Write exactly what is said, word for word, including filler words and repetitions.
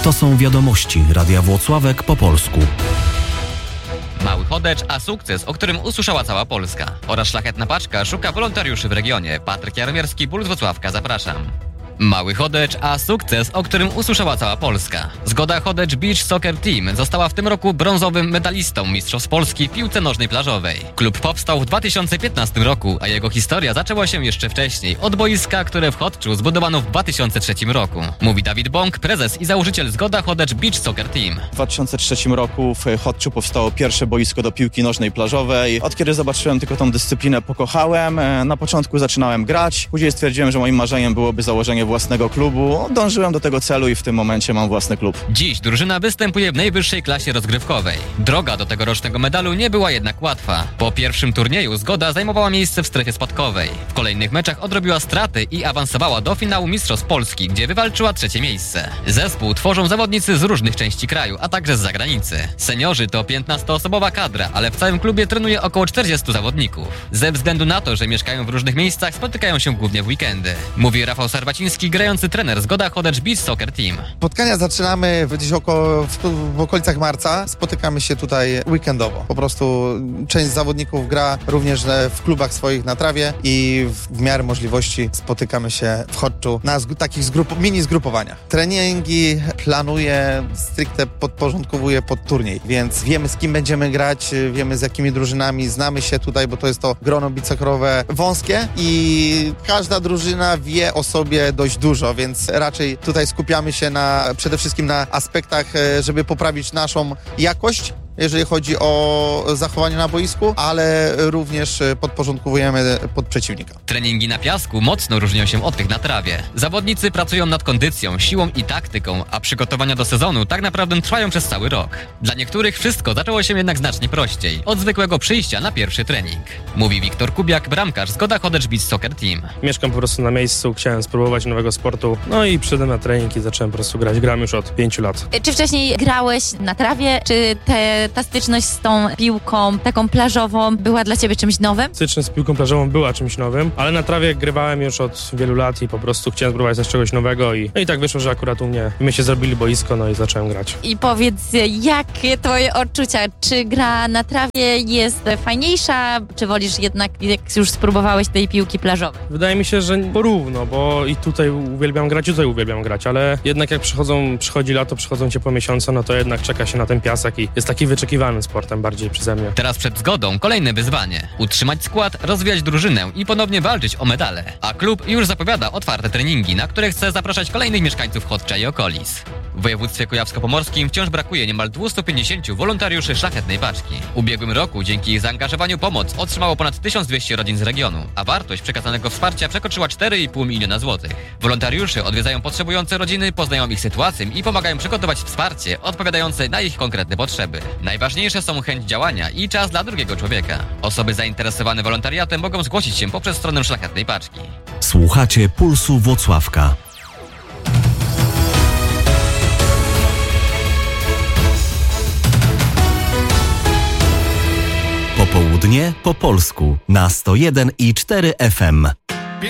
To są wiadomości Radia Włocławek po polsku. Mały Chodecz, a sukces, o którym usłyszała cała Polska. Oraz Szlachetna Paczka szuka wolontariuszy w regionie. Patryk Jaromierski, Puls Włocławka, zapraszam. Mały Chodecz, a sukces, o którym usłyszała cała Polska. Zgoda Chodecz Beach Soccer Team została w tym roku brązowym medalistą Mistrzostw Polski w piłce nożnej plażowej. Klub powstał w dwa tysiące piętnastym roku, a jego historia zaczęła się jeszcze wcześniej, od boiska, które w Chodczu zbudowano w dwa tysiące trzecim roku. Mówi Dawid Bąk, prezes i założyciel Zgoda Chodecz Beach Soccer Team. W dwa tysiące trzecim roku w Chodczu powstało pierwsze boisko do piłki nożnej plażowej. Od kiedy zobaczyłem tylko tą dyscyplinę, pokochałem. Na początku zaczynałem grać, później stwierdziłem, że moim marzeniem byłoby założenie własnego klubu. Dążyłem do tego celu i w tym momencie mam własny klub. Dziś drużyna występuje w najwyższej klasie rozgrywkowej. Droga do tegorocznego medalu nie była jednak łatwa. Po pierwszym turnieju Zgoda zajmowała miejsce w strefie spadkowej. W kolejnych meczach odrobiła straty i awansowała do finału Mistrzostw Polski, gdzie wywalczyła trzecie miejsce. Zespół tworzą zawodnicy z różnych części kraju, a także z zagranicy. Seniorzy to piętnastoosobowa kadra, ale w całym klubie trenuje około czterdziestu zawodników. Ze względu na to, że mieszkają w różnych miejscach, spotykają się głównie w weekendy. Mówi Rafał Sarwaciński, grający trener Zgoda Chodecz Beach Soccer Team. Spotkania zaczynamy gdzieś około, w, w okolicach marca. Spotykamy się tutaj weekendowo. Po prostu część zawodników gra również w klubach swoich na trawie i w, w miarę możliwości spotykamy się w Chodczu na zg- takich zgrup- mini zgrupowaniach. Treningi planuję, stricte podporządkowuję pod turniej, więc wiemy, z kim będziemy grać, wiemy, z jakimi drużynami, znamy się tutaj, bo to jest to grono bicykrowe wąskie i każda drużyna wie o sobie dość dużo, więc raczej tutaj skupiamy się na, przede wszystkim na aspektach, żeby poprawić naszą jakość, jeżeli chodzi o zachowanie na boisku, ale również podporządkowujemy pod przeciwnika. Treningi na piasku mocno różnią się od tych na trawie. Zawodnicy pracują nad kondycją, siłą i taktyką, a przygotowania do sezonu tak naprawdę trwają przez cały rok. Dla niektórych wszystko zaczęło się jednak znacznie prościej, od zwykłego przyjścia na pierwszy trening. Mówi Wiktor Kubiak, bramkarz Zgoda Chodecz Beach Soccer Team. Mieszkam po prostu na miejscu, chciałem spróbować nowego sportu, no i przyszedłem na trening i zacząłem po prostu grać. Gram już od pięciu lat. Czy wcześniej grałeś na trawie, czy te ta styczność z tą piłką taką plażową była dla ciebie czymś nowym? Styczność z piłką plażową była czymś nowym, ale na trawie grywałem już od wielu lat i po prostu chciałem spróbować coś czegoś nowego i, no i tak wyszło, że akurat u mnie my się zrobili boisko, no i zacząłem grać. I powiedz, jakie twoje odczucia? Czy gra na trawie jest fajniejsza, czy wolisz jednak, jak już spróbowałeś tej piłki plażowej? Wydaje mi się, że porówno, bo i tutaj uwielbiam grać, i tutaj uwielbiam grać, ale jednak jak przychodzą, przychodzi lato, przychodzą ciepłe miesiące, no to jednak czeka się na ten piasek i jest taki wyczekiwany sportem bardziej przeze mnie. Teraz przed Zgodą kolejne wyzwanie. Utrzymać skład, rozwijać drużynę i ponownie walczyć o medale. A klub już zapowiada otwarte treningi, na które chce zapraszać kolejnych mieszkańców Chodcza i okolic. W województwie kujawsko-pomorskim wciąż brakuje niemal dwieście pięćdziesiąt wolontariuszy Szlachetnej Paczki. W ubiegłym roku dzięki ich zaangażowaniu pomoc otrzymało ponad tysiąc dwieście rodzin z regionu, a wartość przekazanego wsparcia przekroczyła cztery i pół miliona złotych. Wolontariusze odwiedzają potrzebujące rodziny, poznają ich sytuację i pomagają przygotować wsparcie odpowiadające na ich konkretne potrzeby. Najważniejsze są chęć działania i czas dla drugiego człowieka. Osoby zainteresowane wolontariatem mogą zgłosić się poprzez stronę Szlachetnej Paczki. Słuchacie Pulsu Włocławka. Popołudnie po polsku na sto jeden i cztery F M.